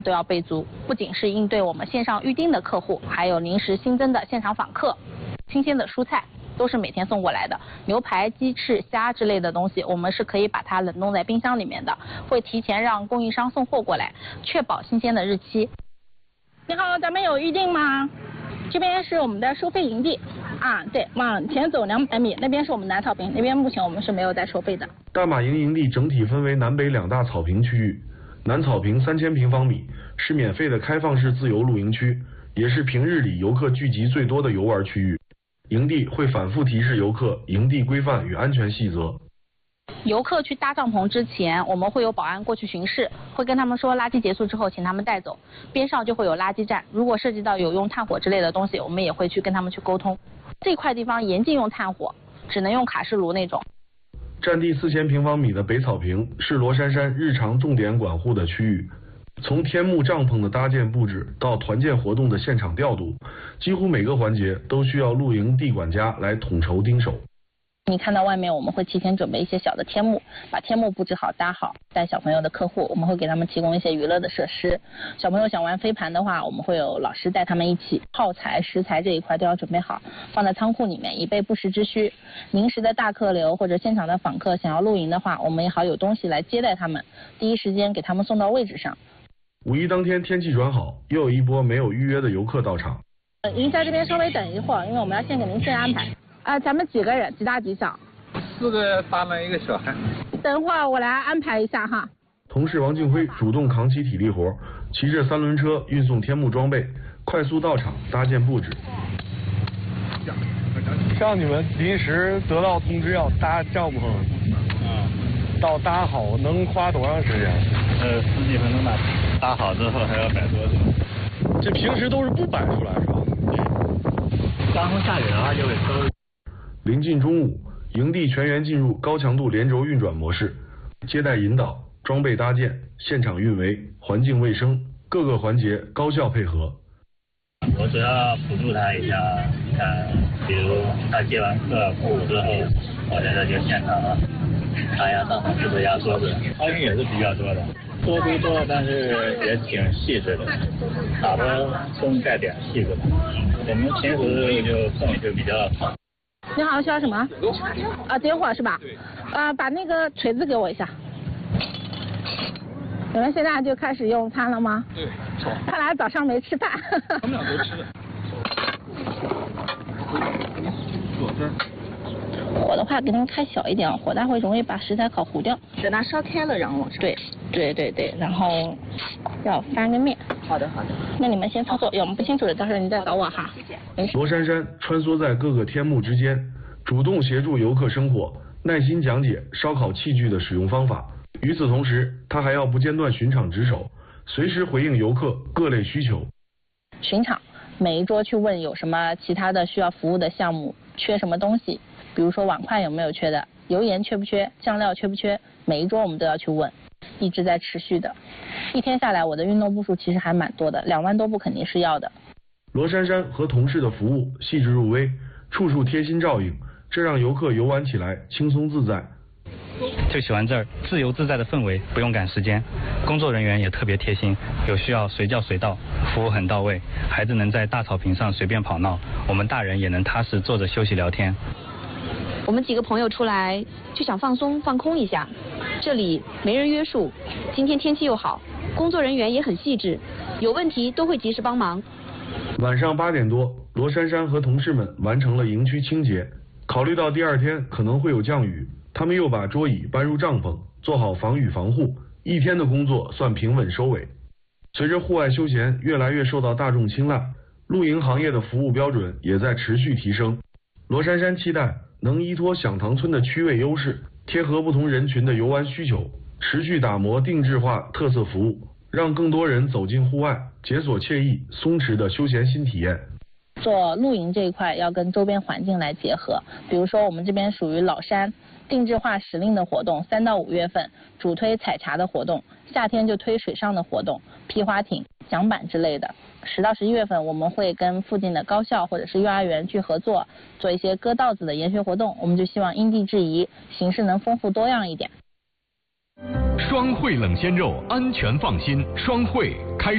都要备足，不仅是应对我们线上预订的客户，还有临时新增的现场访客。新鲜的蔬菜都是每天送过来的，牛排、鸡翅、虾之类的东西，我们是可以把它冷冻在冰箱里面的，会提前让供应商送货过来，确保新鲜的日期。你好，咱们有预订吗？这边是我们的收费营地啊，对，往前走200米，那边是我们南草坪，那边目前我们是没有在收费的。 大马营营地整体分为南北2大草坪区域。南草坪3000平方米是免费的开放式自由露营区，也是平日里游客聚集最多的游玩区域。营地会反复提示游客营地规范与安全细则。 游客去搭帐篷之前，我们会有保安过去巡视，会跟他们说垃圾结束之后请他们带走，边上就会有垃圾站，如果涉及到有用炭火之类的东西，我们也会去跟他们去沟通。这块地方严禁用炭火，只能用卡式炉那种。 占地4000平方米的北草坪是罗珊珊日常重点管护的区域，从天幕帐篷的搭建布置到团建活动的现场调度，几乎每个环节都需要露营地管家来统筹盯守。 你看到外面我们会提前准备一些小的天幕，把天幕布置好搭好。带小朋友的客户，我们会给他们提供一些娱乐的设施。小朋友想玩飞盘的话，我们会有老师带他们一起。耗材、食材这一块都要准备好，放在仓库里面，以备不时之需。临时的大客流或者现场的访客想要露营的话，我们也好有东西来接待他们，第一时间给他们送到位置上。 五一当天天气转好，又有一波没有预约的游客到场。 您在这边稍微等一会儿，因为我们要先给您先安排。咱们几个人，几大几小 ？4个大人1个小孩。 等会儿我来安排一下哈。 同事王静辉主动扛起体力活，骑着3轮车运送天幕装备，快速到场搭建布置。 像你们临时得到通知要搭帐篷，到搭好能花多长时间 ？10几分钟吧。搭好之后还要摆桌子。 这平时都是不摆出来是吧？ 刮风下雨的话就会收。 临近中午，营地全员进入高强度连轴运转模式，接待引导、装备搭建、现场运维、环境卫生各个环节高效配合。 我主要辅助他一下，看，比如他接完课服务之后，我在这就现场查一下帐篷是不是压桌子，操心也是比较多的，多归多，但是也挺细致的，打的松带点细致的。我们平时就空就比较好。 你好，需要什么？点火是吧？对。把那个锤子给我一下。你们现在就开始用餐了吗？ 对。 看来早上没吃饭。 他们俩都吃了。 火的话给他们开小一点，火大会容易把食材烤糊掉。 等它烧开了，然后往上。 对，然后要翻个面。 好的。 那你们先操作，有我们不清楚的，到时候你再找我哈。 谢谢。 罗珊珊穿梭在各个天幕之间，主动协助游客生火，耐心讲解烧烤器具的使用方法。与此同时，她还要不间断巡场值守，随时回应游客各类需求。 巡场，每一桌去问有什么其他的需要服务的项目，缺什么东西，比如说碗筷有没有缺的，油盐缺不缺，酱料缺不缺，每一桌我们都要去问，一直在持续的。一天下来，我的运动步数其实还蛮多的，2万多步肯定是要的。 罗珊珊和同事的服务细致入微，处处贴心照应，这让游客游玩起来轻松自在。 最喜欢这儿自由自在的氛围，不用赶时间，工作人员也特别贴心，有需要随叫随到，服务很到位。孩子能在大草坪上随便跑闹，我们大人也能踏实坐着休息聊天。 我们几个朋友出来就想放松放空一下，这里没人约束，今天天气又好，工作人员也很细致，有问题都会及时帮忙。 晚上8点多，罗珊珊和同事们完成了营区清洁。考虑到第2天可能会有降雨，他们又把桌椅搬入帐篷，做好防雨防护。一天的工作算平稳收尾。随着户外休闲越来越受到大众青睐，露营行业的服务标准也在持续提升。罗珊珊期待能依托响堂村的区位优势，贴合不同人群的游玩需求，持续打磨定制化特色服务，让更多人走进户外，解锁惬意松弛的休闲新体验。 做露营这一块要跟周边环境来结合，比如说我们这边属于老山，定制化时令的活动，3到5月份主推采茶的活动，夏天就推水上的活动，皮划艇、桨板之类的。10到11月份我们会跟附近的高校或者是幼儿园去合作，做一些割稻子的研学活动，我们就希望因地制宜，形式能丰富多样一点。 双汇冷鲜肉，安全放心，双汇开